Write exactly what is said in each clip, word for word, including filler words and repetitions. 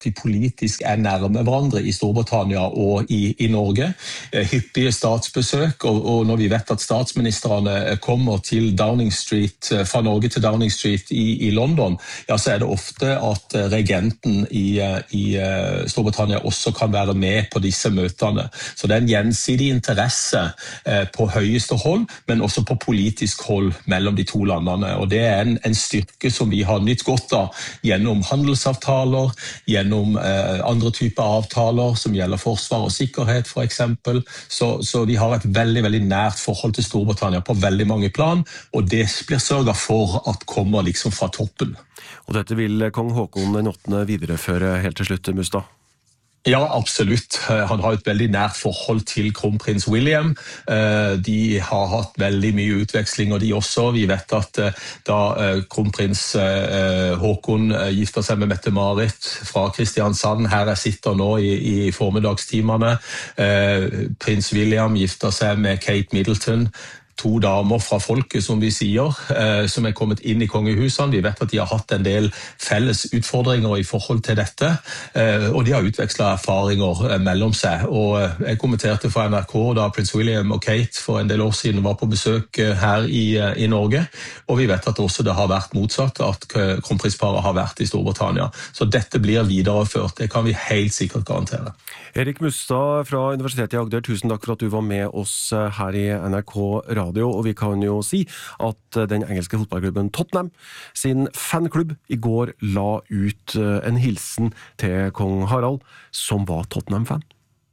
vi politisk er nærme hverandre i Storbritannia og i, i Norge. Hyppige statsbesøk, og, og når vi vet at statsministrene kommer til Downing Street, fra Norge til Downing Street i, i London, ja, så er det ofte at regenten i, i Storbritannia også kan være med på disse møtene. Så det er en gjensidig interesse på høyeste hold, men også på politisk hold mellom de to landene. Og det er en, en styrke som vi har nytt godt av gjennom handelsavtaler, gjennom eh, andre typer avtaler som gjelder forsvar og sikkerhet for eksempel. Så, så vi har et veldig, veldig nært forhold til Storbritannia på veldig mange plan, og det blir sørget for at kommer liksom fra toppen. Og dette vil kong Håkon den åttende videreføre helt til slutt, Mustad? Ja, absolutt. Han har et veldig nært forhold til kronprins William. De har hatt veldig mye utveksling, og de også. Vi vet at da kronprins Håkon gifter seg med Mette-Marit fra Kristiansand, her jeg sitter nå i, i formiddagstimene, prins William gifter seg med Kate Middleton, to damer fra folket, som vi sier, eh, som er kommet inn i kongehusene. Vi vet at de har hatt en del felles utfordringer i forhold til dette, eh, og de har utvekslet erfaringer eh, mellom seg. Og eh, jeg kommenterte for N R K da prins William og Kate for en del år siden var på besøk eh, her i, eh, i Norge, og vi vet at også det har vært motsatt, at kronprinsparet har vært i Storbritannia. Så dette blir videreført, det kan vi helt sikkert garantere. Erik Mustad fra Universitetet i Agder, tusen takk for at du var med oss her i N R K Radio. Og vi kan jo si at den engelske fotballklubben Tottenham sin fanklubb i går la ut en hilsen til kong Harald, som var Tottenham-fan.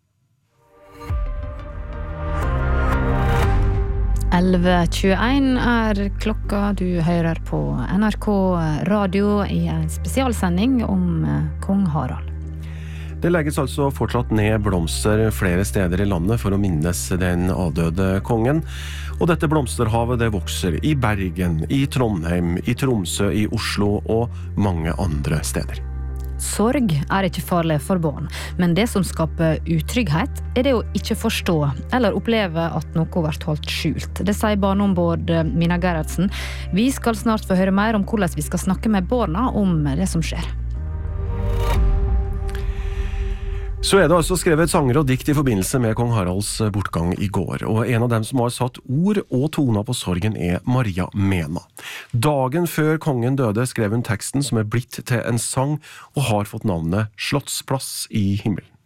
elleve tjueen er klokka. Du hører på N R K Radio i en spesialsending om kong Harald. Det legges altså fortsatt ned blomster flere steder i landet for å minnes den avdøde kongen. Og dette blomsterhavet det vokser i Bergen, i Trondheim, i Tromsø, i Oslo og mange andre steder. Sorg er ikke farlig for barn, men det som skaper utrygghet er det å ikke forstå eller oppleve at noe har vært holdt skjult. Det sier barneombud Mina Gerhardsen. Vi skal snart få høre mer om hvordan vi skal snakke med barna om det som skjer. Så er det altså skrevet sanger og dikt i forbindelse med kong Haralds bortgang i går, og en av dem som har satt ord og toner på sorgen er Maria Mena. Dagen før kongen døde skrev hun teksten som er blitt til en sang og har fått navnet Slottsplass i himmelen.